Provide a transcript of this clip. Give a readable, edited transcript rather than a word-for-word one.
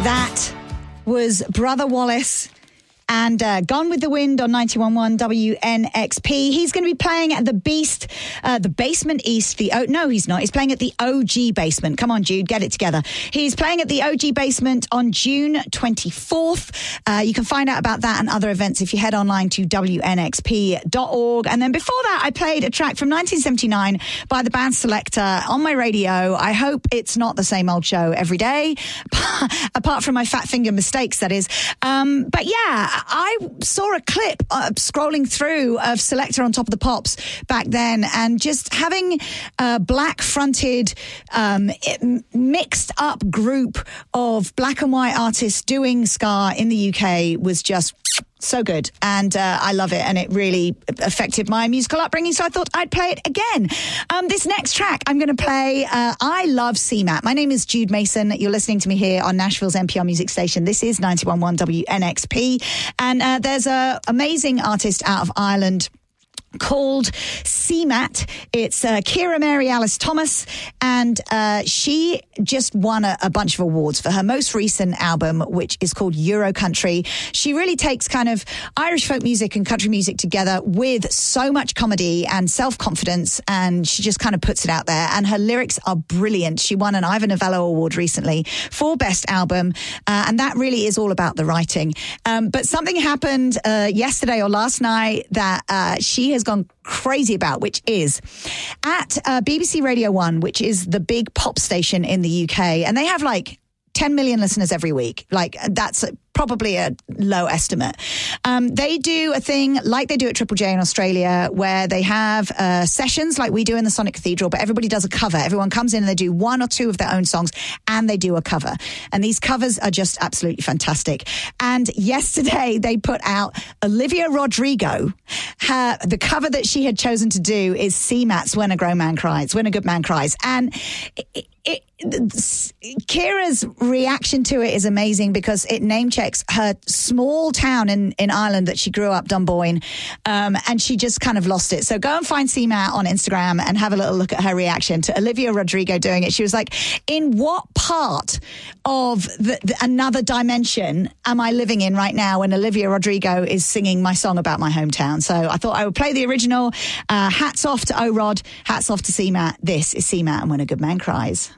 That was Brother Wallace and Gone with the Wind on 91.1 WNXP. He's going to be playing at the Basement East. No, he's not. He's playing at the OG Basement. Come on, Jude, get it together. He's playing at the OG Basement on June 24th. You can find out about that and other events if you head online to WNXP.org. And then before that, I played a track from 1979 by the band Selector on my radio. I hope it's not the same old show every day, apart from my fat finger mistakes, that is. But yeah, I saw a clip scrolling through of Selector on Top of the Pops back then, and just having a black-fronted, mixed-up group of black and white artists doing ska in the UK was just so good, and I love it, and it really affected my musical upbringing, so I thought I'd play it again. This next track I'm going to play, I love CMAT. My name is Jude Mason. You're listening to me here on Nashville's NPR music station. This is 91.1 WNXP, and there's an amazing artist out of Ireland called CMAT. It's Ciara Mary Alice Thomas, and she just won a bunch of awards for her most recent album, which is called Euro Country. She really takes kind of Irish folk music and country music together with so much comedy and self-confidence, and she just kind of puts it out there, and her lyrics are brilliant. She won an Ivor Novello Award recently for Best Album, and that really is all about the writing. But something happened yesterday or last night that she has gone crazy about, which is at BBC Radio 1, which is the big pop station in the UK, and they have like 10 million listeners every week. Like, that's probably a low estimate. They do a thing like they do at Triple J in Australia, where they have sessions like we do in the Sonic Cathedral, but everybody does a cover. Everyone comes in and they do one or two of their own songs, and they do a cover. And these covers are just absolutely fantastic. And yesterday they put out Olivia Rodrigo. The cover that she had chosen to do is CMAT's When a Grown Man Cries, When a Good Man Cries. And Ciara's reaction to it is amazing, because it name checks her small town in Ireland that she grew up, Dunboyne, and she just kind of lost it. So go and find CMAT on Instagram and have a little look at her reaction to Olivia Rodrigo doing it. She was like, in what part of another dimension am I living in right now when Olivia Rodrigo is singing my song about my hometown? So I thought I would play the original. Hats off to O-Rod, hats off to CMAT. This is CMAT and When a Good Man Cries.